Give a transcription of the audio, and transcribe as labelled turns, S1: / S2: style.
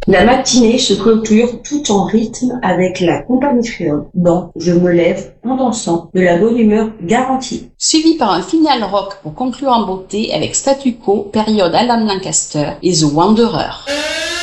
S1: La matinée se clôture tout en rythme avec la compagnie créole dans Je me lève en dansant, de la bonne humeur garantie.
S2: Suivi par un final rock pour conclure en beauté avec Statu Quo, période Alan Lancaster et The Wanderer.